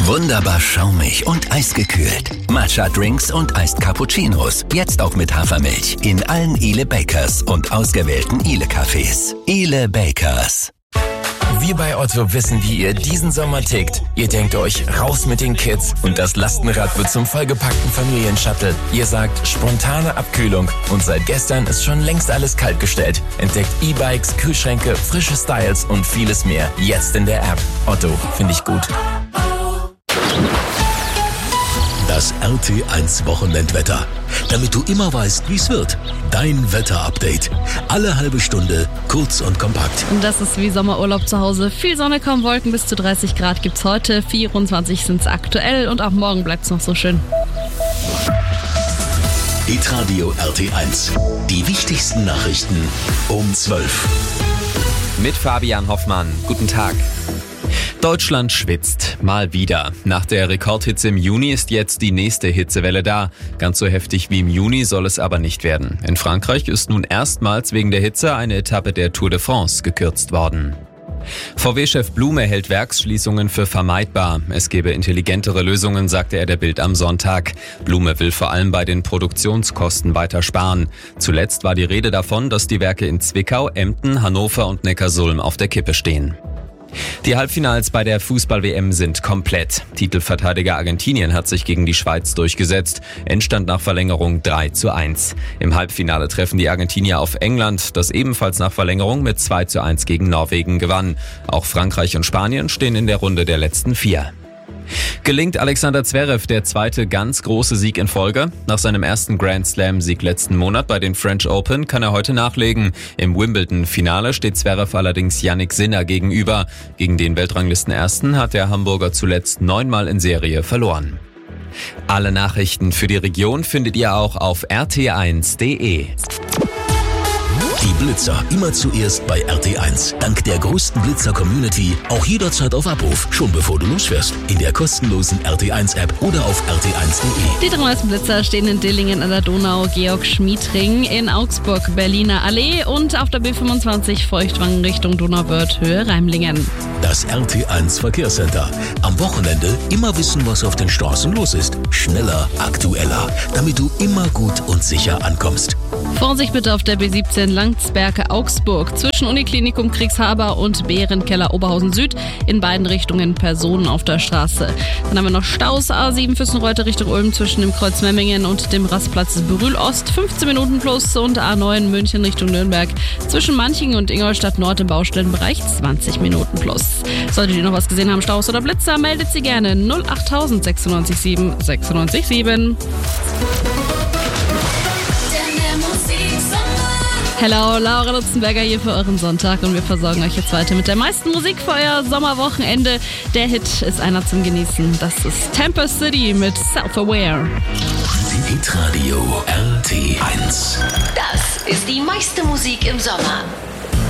Wunderbar schaumig und eisgekühlt. Matcha-Drinks und Iced Cappuccinos. Jetzt auch mit Hafermilch. In allen Ile Bakers und ausgewählten Ile-Cafés. Ile Bakers. Wir bei Otto wissen, wie ihr diesen Sommer tickt. Ihr denkt euch, raus mit den Kids und das Lastenrad wird zum vollgepackten Familienshuttle. Ihr sagt, spontane Abkühlung und seit gestern ist schon längst alles kaltgestellt. Entdeckt E-Bikes, Kühlschränke, frische Styles und vieles mehr. Jetzt in der App. Otto, finde ich gut. Das RT1 Wochenendwetter. Damit du immer weißt, wie es wird. Dein Wetterupdate. Alle halbe Stunde, kurz und kompakt. Und das ist wie Sommerurlaub zu Hause. Viel Sonne, kaum Wolken, bis zu 30 Grad gibt's heute. 24 sind's aktuell und auch morgen bleibt's noch so schön. Hitradio RT1. Die wichtigsten Nachrichten um 12. Mit Fabian Hoffmann. Guten Tag. Deutschland schwitzt. Mal wieder. Nach der Rekordhitze im Juni ist jetzt die nächste Hitzewelle da. Ganz so heftig wie im Juni soll es aber nicht werden. In Frankreich ist nun erstmals wegen der Hitze eine Etappe der Tour de France gekürzt worden. VW-Chef Blume hält Werksschließungen für vermeidbar. Es gebe intelligentere Lösungen, sagte er der Bild am Sonntag. Blume will vor allem bei den Produktionskosten weiter sparen. Zuletzt war die Rede davon, dass die Werke in Zwickau, Emden, Hannover und Neckarsulm auf der Kippe stehen. Die Halbfinals bei der Fußball-WM sind komplett. Titelverteidiger Argentinien hat sich gegen die Schweiz durchgesetzt. Endstand nach Verlängerung 3:1. Im Halbfinale treffen die Argentinier auf England, das ebenfalls nach Verlängerung mit 2:1 gegen Norwegen gewann. Auch Frankreich und Spanien stehen in der Runde der letzten 4. Gelingt Alexander Zverev der zweite ganz große Sieg in Folge? Nach seinem ersten Grand Slam-Sieg letzten Monat bei den French Open kann er heute nachlegen. Im Wimbledon-Finale steht Zverev allerdings Jannik Sinner gegenüber. Gegen den Weltranglistenersten hat der Hamburger zuletzt 9-mal in Serie verloren. Alle Nachrichten für die Region findet ihr auch auf rt1.de. Die Blitzer immer zuerst bei RT1. Dank der größten Blitzer-Community auch jederzeit auf Abruf, schon bevor du losfährst. In der kostenlosen RT1-App oder auf rt1.de. Die 3 neuesten Blitzer stehen in Dillingen an der Donau, Georg-Schmied-Ring, in Augsburg, Berliner Allee und auf der B25 Feuchtwangen Richtung Donauwörth, Höhe Reimlingen. Das RT1 Verkehrscenter. Am Wochenende immer wissen, was auf den Straßen los ist. Schneller, aktueller, damit du immer gut und sicher ankommst. Vorsicht bitte auf der B17 Landsberge Augsburg zwischen Uniklinikum Kriegshaber und Bärenkeller Oberhausen Süd. In beiden Richtungen Personen auf der Straße. Dann haben wir noch Staus A7 Füssenreuter Richtung Ulm zwischen dem Kreuz Memmingen und dem Rastplatz Brühl Ost 15 Minuten plus und A9 München Richtung Nürnberg zwischen Manchingen und Ingolstadt Nord im Baustellenbereich 20 Minuten plus. Solltet ihr noch was gesehen haben, Staus oder Blitzer, meldet sie gerne 08000 967 967. Hello, Laura Lutzenberger hier für euren Sonntag und wir versorgen euch jetzt weiter mit der meisten Musik für euer Sommerwochenende. Der Hit ist einer zum Genießen. Das ist Tempest City mit Self-Aware. Hitradio RT1. Das ist die meiste Musik im Sommer.